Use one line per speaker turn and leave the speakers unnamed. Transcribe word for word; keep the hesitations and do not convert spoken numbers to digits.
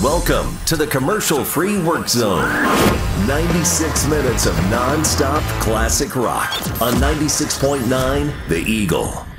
Welcome to the commercial-free work zone. ninety-six minutes of non-stop classic rock on ninety-six point nine The Eagle.